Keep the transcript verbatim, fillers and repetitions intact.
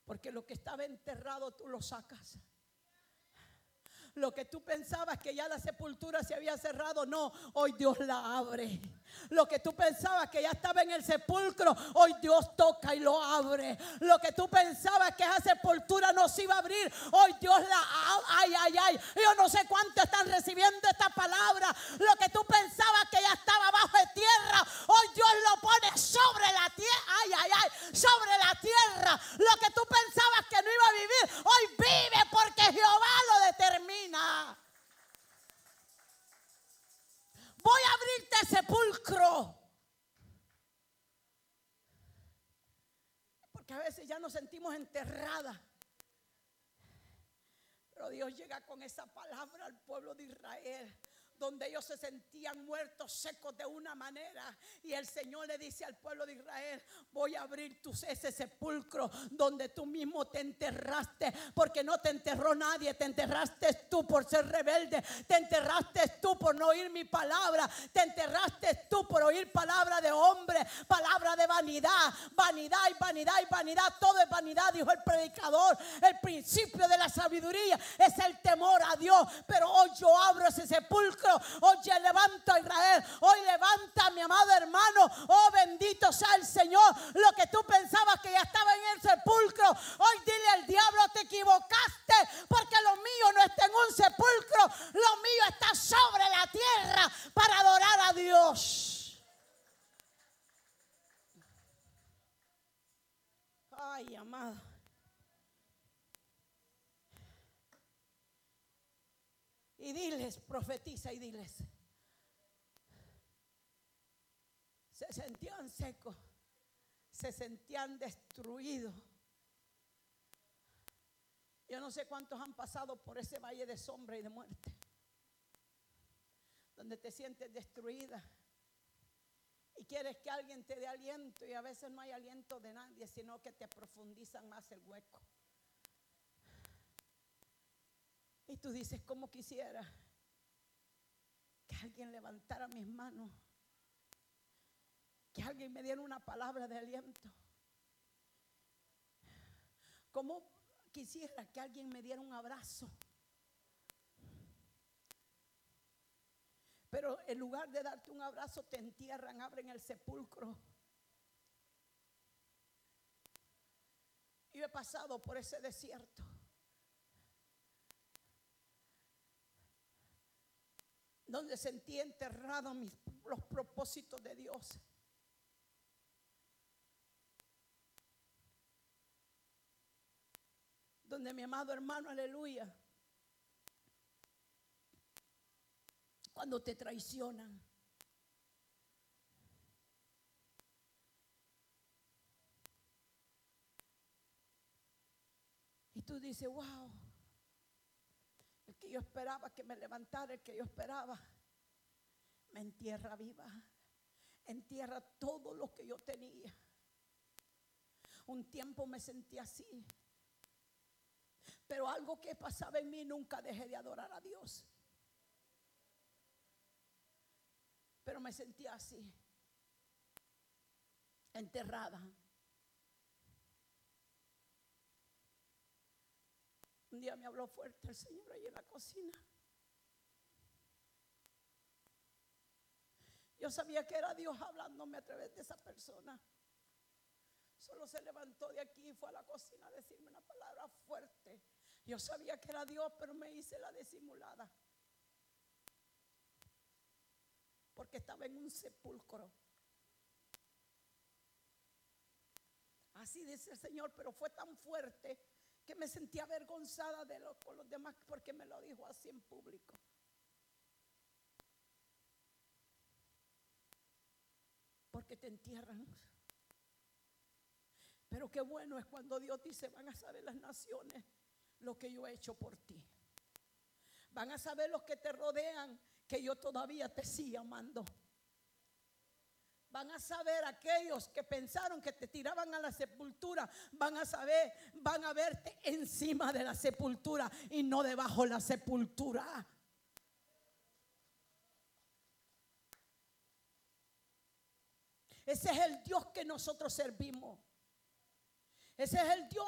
Porque lo que estaba enterrado tú lo sacas. Lo que tú pensabas que ya la sepultura se había cerrado, no, hoy Dios la abre. Lo que tú pensabas que ya estaba en el sepulcro, hoy Dios toca y lo abre. Lo que tú pensabas que esa sepultura no se iba a abrir, hoy Dios la abre. Ay, ay, ay. Yo no sé cuánto están recibiendo esta palabra. Lo que tú pensabas que ya estaba bajo de tierra, hoy Dios lo pone sobre la tierra. Ay, ay, ay, sobre la tierra. Lo que tú pensabas que no iba a vivir, hoy vive porque Jehová lo determina. Voy a abrirte el sepulcro. Porque a veces ya nos sentimos enterradas. Pero Dios llega con esa palabra al pueblo de Israel, donde ellos se sentían muertos, secos de una manera. Y el Señor le dice al pueblo de Israel: voy a abrir tu, ese sepulcro donde tú mismo te enterraste. Porque no te enterró nadie, te enterraste tú por ser rebelde. Te enterraste tú por no oír mi palabra. Te enterraste tú por oír palabra de hombre, palabra de vanidad. Vanidad y vanidad y vanidad, todo es vanidad, dijo el predicador. El principio de la sabiduría es el temor a Dios. Pero hoy yo abro ese sepulcro. Hoy levanto a Israel. Hoy levanta a mi amado hermano. Oh, bendito sea el Señor. Lo que tú pensabas que ya estaba en el sepulcro, hoy dile al diablo: te equivocaste, porque lo mío no está en un sepulcro. Lo mío está sobre la tierra para adorar a Dios. Ay, amado. Y diles, profetiza y diles. Se sentían secos, se sentían destruidos. Yo no sé cuántos han pasado por ese valle de sombra y de muerte, donde te sientes destruida y quieres que alguien te dé aliento, y a veces no hay aliento de nadie, sino que te profundizan más el hueco. Y tú dices: ¿cómo quisiera que alguien levantara mis manos, que alguien me diera una palabra de aliento? ¿Cómo quisiera que alguien me diera un abrazo? Pero en lugar de darte un abrazo, te entierran, abren el sepulcro. Yo he pasado por ese desierto, donde sentí enterrados mis, los propósitos de Dios. Donde mi amado hermano, aleluya, cuando te traicionan, y tú dices: wow, el que yo esperaba que me levantara, el que yo esperaba, me entierra viva, entierra todo lo que yo tenía. Un tiempo me sentí así, pero algo que pasaba en mí, nunca dejé de adorar a Dios. Pero me sentía así, enterrada. Un día me habló fuerte el Señor ahí en la cocina. Yo sabía que era Dios hablándome a través de esa persona. Solo se levantó de aquí y fue a la cocina a decirme una palabra fuerte. Yo sabía que era Dios, pero me hice la disimulada, porque estaba en un sepulcro. Así dice el Señor, pero fue tan fuerte que me sentí avergonzada de lo, con los demás, porque me lo dijo así en público. Porque te entierran. Pero qué bueno es cuando Dios dice: van a saber las naciones lo que yo he hecho por ti. Van a saber los que te rodean que yo todavía te sigo amando. Van a saber aquellos que pensaron que te tiraban a la sepultura. Van a saber, van a verte encima de la sepultura y no debajo de la sepultura. Ese es el Dios que nosotros servimos. Ese es el Dios